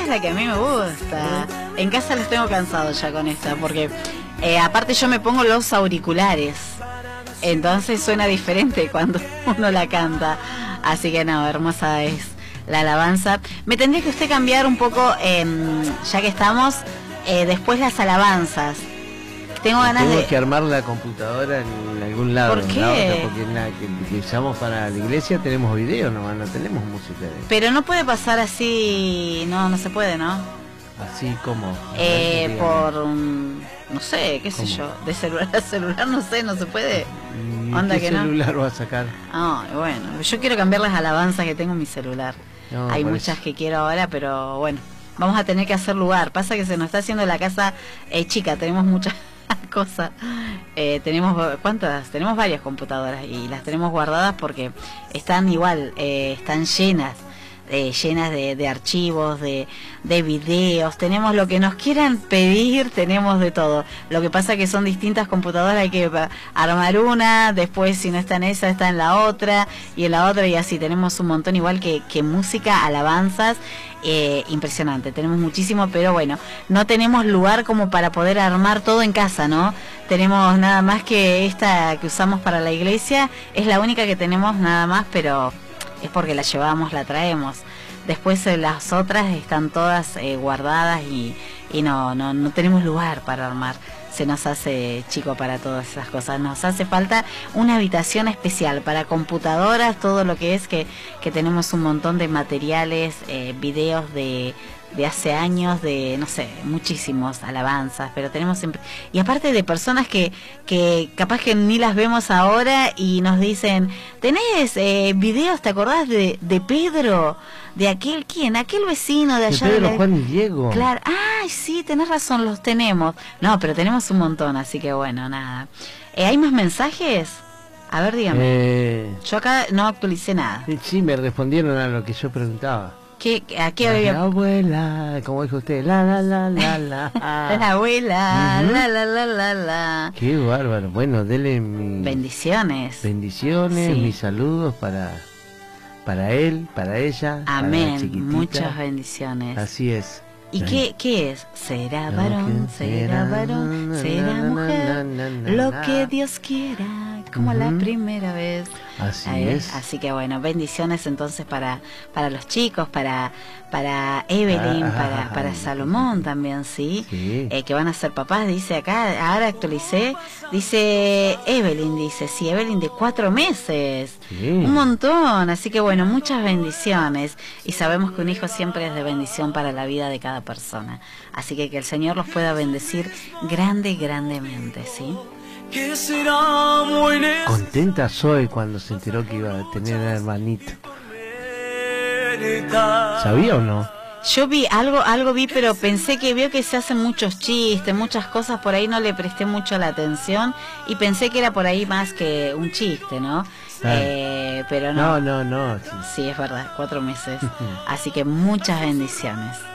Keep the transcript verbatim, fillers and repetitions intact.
es la que a mí me gusta. En casa los tengo cansados ya con esta, porque eh, aparte yo me pongo los auriculares, entonces suena diferente cuando uno la canta. Así que no, hermosa es la alabanza. Me tendría que usted cambiar un poco, eh, ya que estamos, eh, después las alabanzas. Tengo ganas Tengo de... que armar la computadora en algún lado. ¿Por qué? En la otra, porque en la que, que usamos para la iglesia tenemos video, no, no tenemos música. Pero no puede pasar así, no, no se puede, ¿no? Así como... Eh, por, um, no sé, qué sé ¿Cómo? yo, de celular a celular, no sé, no se puede. ¿Y Onda qué que no. celular va a sacar? Ah, bueno, yo quiero cambiar las alabanzas que tengo en mi celular. No, Hay por muchas eso. que quiero ahora, pero bueno, vamos a tener que hacer lugar. Pasa que se nos está haciendo la casa eh, chica, tenemos muchas cosas. Eh, tenemos, ¿cuántas? Tenemos varias computadoras y las tenemos guardadas porque están igual, eh, están llenas. Eh, llenas de, de archivos, de, de videos, tenemos lo que nos quieran pedir, tenemos de todo. Lo que pasa que son distintas computadoras, hay que armar una, después si no está en esa, está en la otra, y en la otra, y así, tenemos un montón, igual que, que música, alabanzas, eh, impresionante, tenemos muchísimo, pero bueno, no tenemos lugar como para poder armar todo en casa, ¿no? Tenemos nada más que esta que usamos para la iglesia, es la única que tenemos nada más, pero... es porque la llevamos, la traemos. Después eh, las otras están todas eh, guardadas y, y no, no, no tenemos lugar para armar. Se nos hace chico para todas esas cosas. Nos hace falta una habitación especial para computadoras, todo lo que es que, que tenemos un montón de materiales, eh, videos de... de hace años, de, no sé, muchísimos alabanzas, pero tenemos siempre... Y aparte de personas que, que capaz que ni las vemos ahora y nos dicen, ¿tenés eh, videos, te acordás de, de Pedro? De aquel, ¿quién? Aquel vecino de allá De Pedro, de la... Juan y Diego. Claro, ay, sí, tenés razón, los tenemos. No, pero tenemos un montón, así que bueno, nada. Eh, ¿Hay más mensajes? A ver, dígame. Eh, Yo acá no actualicé nada. sí, me respondieron a lo que yo preguntaba. ¿Qué, ¿A qué La había...? abuela, como dijo usted, la la la la la. La abuela, Ujú. la la la la la. Qué bárbaro. Bueno, dele mi... Bendiciones. bendiciones, Sí. mis saludos para para él, para ella, para la Amén. chiquitita. Muchas bendiciones. Así es. ¿Y qué, qué es? ¿Será Lo varón? que ¿Será varón? ¿Será na, na, mujer? na, na, na, Lo na. que Dios quiera, como la Ujú. primera vez. Así Ahí, es. Así que bueno, bendiciones entonces para para los chicos, para para Evelyn, Ah, para ah, para ah, Salomón también, sí, Sí. Eh, que van a ser papás, dice acá, ahora actualicé, dice Evelyn, dice, sí, Evelyn de cuatro meses, Sí. un montón, así que bueno, muchas bendiciones, y sabemos que un hijo siempre es de bendición para la vida de cada persona, así que que el Señor los pueda bendecir grande, grandemente, ¿sí? ¿Qué será muy Contenta soy cuando se enteró que iba a tener una hermanita. necesaria? ¿Sabía o no? Yo vi algo, algo vi, pero pensé que veo que se hacen muchos chistes, muchas cosas, por ahí no le presté mucho la atención y pensé que era por ahí más que un chiste, ¿no? Claro. Eh, pero no. No, no, no. Sí. Sí, es verdad, cuatro meses. Así que muchas bendiciones.